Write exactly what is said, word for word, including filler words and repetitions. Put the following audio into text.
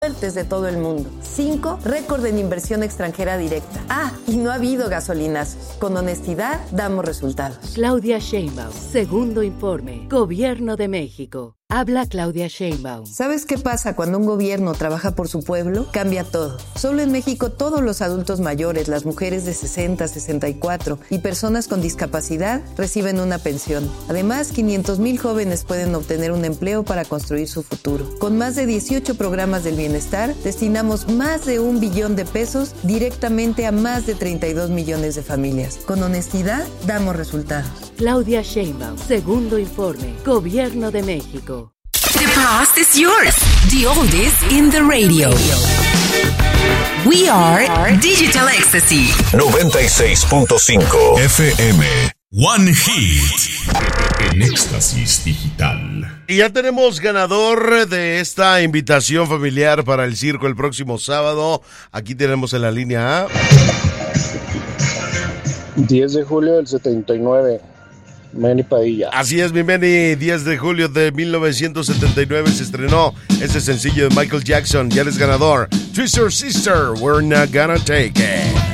fuertes de todo el mundo. Cinco, récord en inversión extranjera directa. Ah, y no ha habido gasolinazos. Con honestidad, damos resultados. Claudia Sheinbaum, segundo informe. Gobierno de México. Habla Claudia Sheinbaum. ¿Sabes qué pasa cuando un gobierno trabaja por su pueblo? Cambia todo. Solo en México todos los adultos mayores, las mujeres de sesenta, sesenta y cuatro y personas con discapacidad reciben una pensión. Además, quinientos mil jóvenes pueden obtener un empleo para construir su futuro. Con más de dieciocho programas del bienestar, destinamos más de un billón de pesos directamente a más de treinta y dos millones de familias. Con honestidad, damos resultados. Claudia Sheinbaum, segundo informe. Gobierno de México. The past is yours. The oldest in the radio. We are Digital Ecstasy. noventa y seis punto cinco F M. One Hit. En Éxtasis Digital. Y ya tenemos ganador de esta invitación familiar para el circo el próximo sábado. Aquí tenemos en la línea A. diez de julio del setenta y nueve. Manny Padilla. Así es, mi Manny. diez de julio de mil novecientos setenta y nueve se estrenó este sencillo de Michael Jackson. Ya eres ganador. Twister Sister, We're Not Gonna Take It.